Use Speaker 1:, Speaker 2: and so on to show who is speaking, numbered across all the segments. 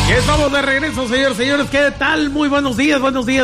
Speaker 1: Ya estamos de regreso, señores. ¿Qué tal? Muy buenos días.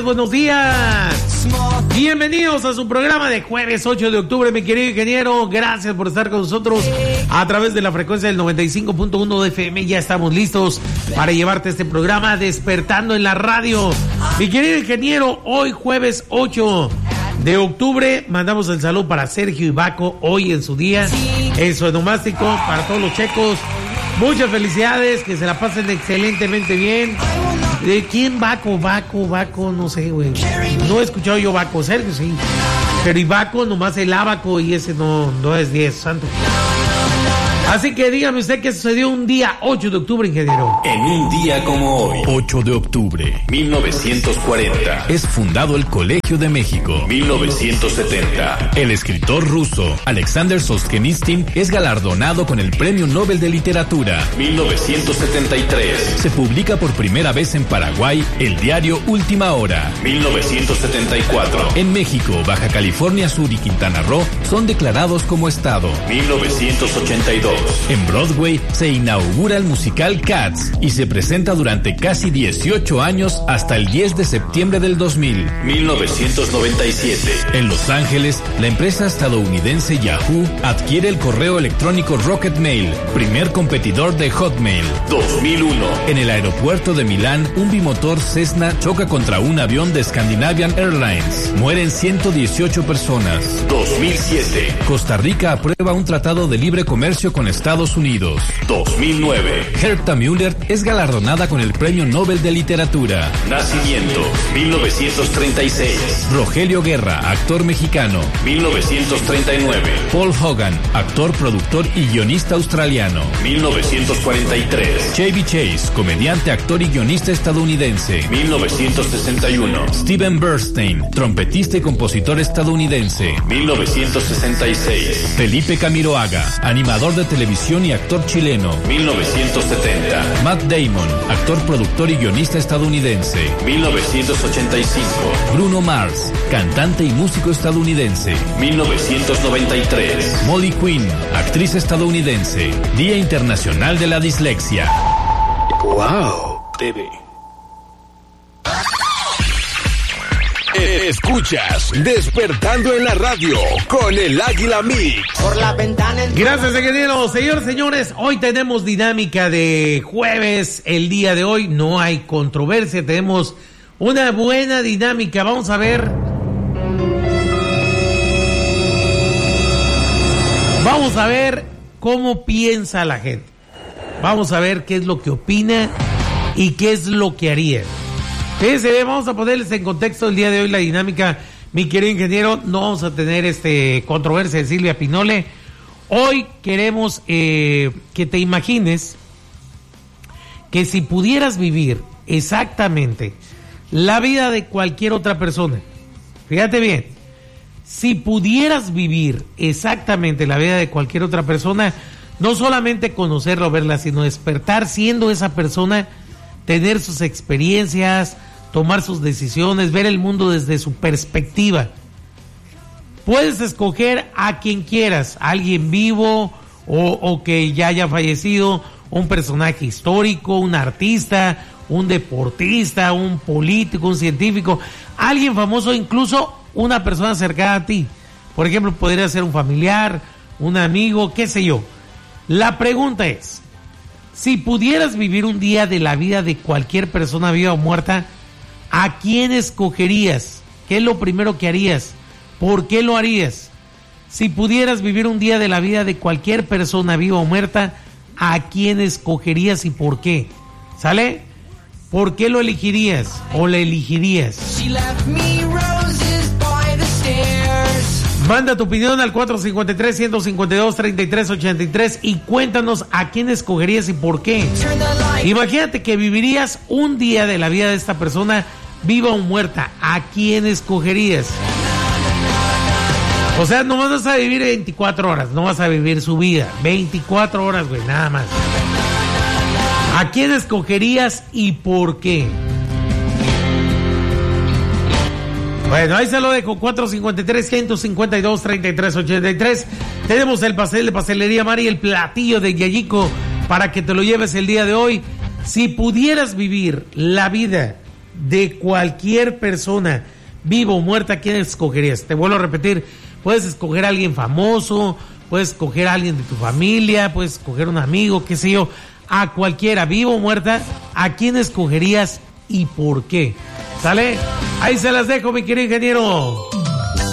Speaker 1: Bienvenidos a su programa de jueves 8 de octubre, mi querido ingeniero. Gracias por estar con nosotros a través de la frecuencia del 95.1 de FM. Ya estamos listos para llevarte este programa Despertando en la Radio. Mi querido ingeniero, hoy jueves 8 de octubre, mandamos el saludo para Sergio Ibaco, hoy en su día, en su onomástico, para todos los checos. Muchas felicidades, que se la pasen excelentemente bien. ¿De quién Baco? No sé, güey. No he escuchado yo Baco, Sergio sí. Pero Ibaco, nomás el Abaco, y ese no es 10, santo. Así que dígame usted qué sucedió un día 8 de octubre, ingeniero.
Speaker 2: En un día como hoy, 8 de octubre, 1940, es fundado el Colegio de México. 1970, el escritor ruso Alexander Solzhenitsyn es galardonado con el Premio Nobel de Literatura. 1973, se publica por primera vez en Paraguay el diario Última Hora. 1974, en México, Baja California Sur y Quintana Roo son declarados como estado. 1982, en Broadway se inaugura el musical Cats y se presenta durante casi 18 años hasta el 10 de septiembre del 2000. 1997. En Los Ángeles, la empresa estadounidense Yahoo adquiere el correo electrónico Rocket Mail, primer competidor de Hotmail. 2001. En el aeropuerto de Milán, un bimotor Cessna choca contra un avión de Scandinavian Airlines. Mueren 118 personas. 2007. Costa Rica aprueba un tratado de libre comercio con Estados Unidos. 2009. Herta Müller es galardonada con el Premio Nobel de Literatura. Nacimiento, 1936. Rogelio Guerra, actor mexicano. 1939. Paul Hogan, actor, productor y guionista australiano. 1943. Chevy Chase, comediante, actor y guionista estadounidense. 1961. Steven Bernstein, trompetista y compositor estadounidense. 1966. Felipe Camiroaga, animador de televisión y actor chileno. 1970. Matt Damon, actor, productor y guionista estadounidense. 1985. Bruno Mars, cantante y músico estadounidense. 1993. Molly Quinn, actriz estadounidense. Día Internacional de la Dislexia. Wow, TV.
Speaker 3: Escuchas Despertando en la Radio con el Águila Mix.
Speaker 4: Por la ventana.
Speaker 1: Gracias, ingeniero. Señores, hoy tenemos dinámica de jueves. El día de hoy no hay controversia, tenemos una buena dinámica. Vamos a ver cómo piensa la gente. Vamos a ver qué es lo que opina y qué es lo que haría. Fíjense, vamos a ponerles en contexto el día de hoy la dinámica, mi querido ingeniero. No vamos a tener controversia de Silvia Pinole. Hoy queremos que te imagines que si pudieras vivir exactamente la vida de cualquier otra persona, fíjate bien, si pudieras vivir exactamente la vida de cualquier otra persona, no solamente conocerla o verla, sino despertar siendo esa persona, tener sus experiencias, tomar sus decisiones, ver el mundo desde su perspectiva. Puedes escoger a quien quieras, a alguien vivo o que ya haya fallecido, un personaje histórico, un artista, un deportista, un político, un científico, alguien famoso, incluso una persona cercana a ti. Por ejemplo, podría ser un familiar, un amigo, qué sé yo. La pregunta es, si pudieras vivir un día de la vida de cualquier persona viva o muerta, ¿a quién escogerías? ¿Qué es lo primero que harías? ¿Por qué lo harías? Si pudieras vivir un día de la vida de cualquier persona viva o muerta, ¿a quién escogerías y por qué? ¿Sale? ¿Por qué lo elegirías o le elegirías? Manda tu opinión al 453-152-3383 y cuéntanos a quién escogerías y por qué. Imagínate que vivirías un día de la vida de esta persona, viva o muerta. ¿A quién escogerías? O sea, no vas a vivir 24 horas, no vas a vivir su vida. 24 horas, güey, nada más. ¿A quién escogerías y por qué? Bueno, ahí se lo dejo, 453-152-3383. Tenemos el pastel de Pastelería Mari, el platillo de Yayico, para que te lo lleves el día de hoy. Si pudieras vivir la vida de cualquier persona, vivo o muerta, ¿quién escogerías? Te vuelvo a repetir, puedes escoger a alguien famoso, puedes escoger a alguien de tu familia, puedes escoger un amigo, qué sé yo, a cualquiera, vivo o muerta, ¿a quién escogerías y por qué? ¿Sale? Ahí se las dejo, mi querido ingeniero.